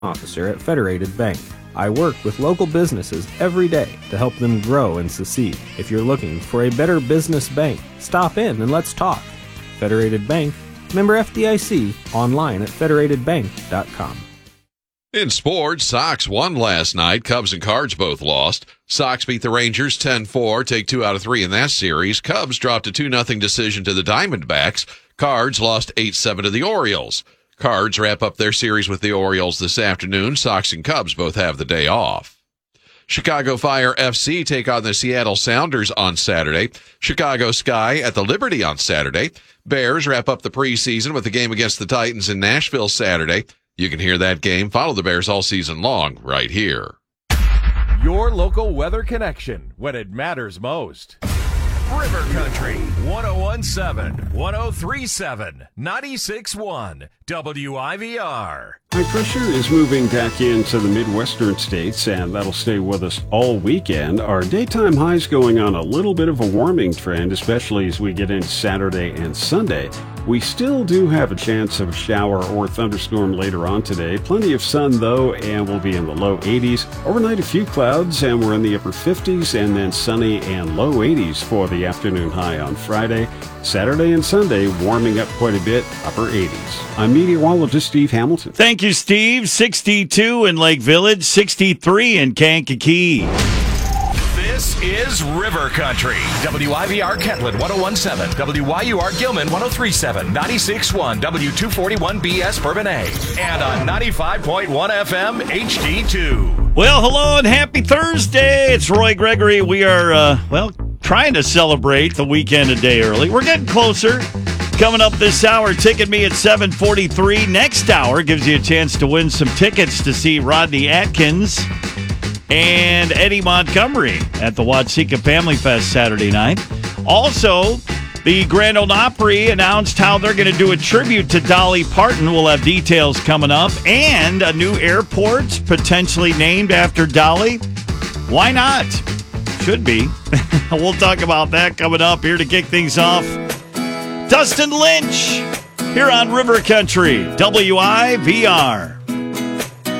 officer at Federated Bank. I work with local businesses every day to help them grow and succeed. If you're looking for a better business bank, stop in and let's talk. Federated Bank, member FDIC, online at federatedbank.com. In sports, Sox won last night. Cubs and Cards both lost. Sox beat the Rangers 10-4, take 2 out of 3 in that series. Cubs dropped a 2-0 decision to the Diamondbacks. Cards lost 8-7 to the Orioles. Cards wrap up their series with the Orioles this afternoon. Sox and Cubs both have the day off. Chicago Fire FC take on the Seattle Sounders on Saturday. Chicago Sky at the Liberty on Saturday. Bears wrap up the preseason with the game against the Titans in Nashville Saturday. You can hear that game. Follow the Bears all season long right here. Your local weather connection when it matters most. River Country, 101.7, 103.7, 96.1, WIVR. High pressure is moving back into the Midwestern states, and that'll stay with us all weekend. Our daytime highs going on a little bit of a warming trend, especially as we get into Saturday and Sunday. We still do have a chance of a shower or thunderstorm later on today. Plenty of sun, though, and we'll be in the low 80s. Overnight, a few clouds, and we're in the upper 50s, and then sunny and low 80s for the afternoon high on Friday. Saturday and Sunday, warming up quite a bit, upper 80s. I'm meteorologist Steve Hamilton. Thank you, Steve. 62 in Lake Village, 63 in Kankakee. This is River Country. WIVR Kentland 101.7, WYUR Gilman 103.7, 96.1, W241BS Bourbonnais, and on 95.1 FM HD2. Well, hello and happy Thursday. It's Roy Gregory. We are, trying to celebrate the weekend a day early. We're getting closer. Coming up this hour, Ticket Me at 7:43. Next hour gives you a chance to win some tickets to see Rodney Atkins and Eddie Montgomery at the Watseka Family Fest Saturday night. Also, the Grand Ole Opry announced how they're going to do a tribute to Dolly Parton. We'll have details coming up. And a new airport potentially named after Dolly. Why not? Should be. We'll talk about that coming up. Here to kick things off, Dustin Lynch here on River Country, WIVR.